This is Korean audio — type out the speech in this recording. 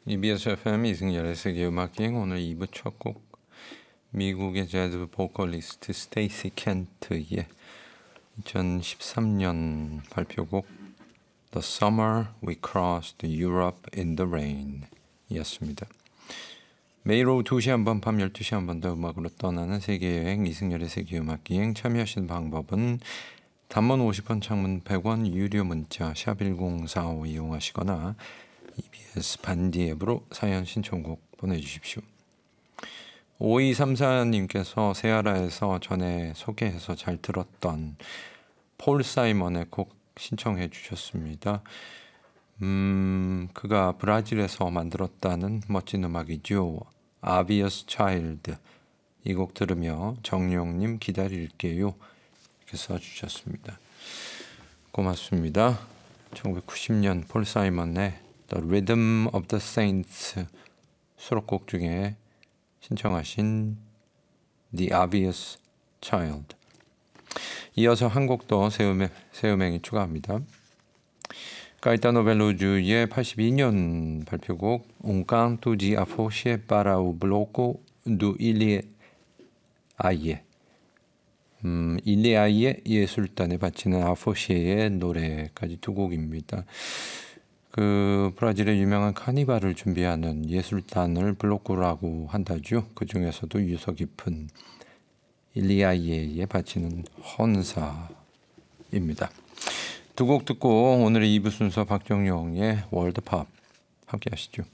EBS FM 이승열의 세계음악여행 오늘 2부 첫 곡 미국의 재즈 보컬리스트 스테이시 켄트의 2013년 발표곡 The Summer We Crossed Europe in the Rain 이었습니다. 매일 오후 2시 한 번, 밤 12시 한 번 더 음악으로 떠나는 세계여행 이승열의 세계음악여행 참여하시는 방법은 단문 50원, 장문 100원, 유료 문자 샵 1045 이용하시거나 EBS 반디 앱으로 사연 신청곡 보내주십시오. 5234님께서 세아라에서 전에 소개해서 잘 들었던 폴 사이먼의 곡 신청해 주셨습니다. 그가 브라질에서 만들었다는 멋진 음악이죠. Obvious Child. 이 곡 들으며 정용님 기다릴게요. 이렇게 써주셨습니다. 고맙습니다. 1990년 폴 사이먼의 The Rhythm of the Saints 수록곡 중에 신청하신 The Obvious Child. 이어서 한 곡 더 새음행이 추가합니다. 가이타노 벨로주의 82년 발표곡 Un canto de afoxé para o bloco do Ilhéaie. 일리아이의 예술단에 바치는 아포시의 노래까지 두 곡입니다. 그 브라질의 유명한 카니발을 준비하는 예술단을 블로코라고 한다죠. 그 중에서도 유서 깊은 일리아이에 바치는 헌사입니다. 두 곡 듣고 오늘의 2부 순서 박정용의 월드팝 함께 하시죠.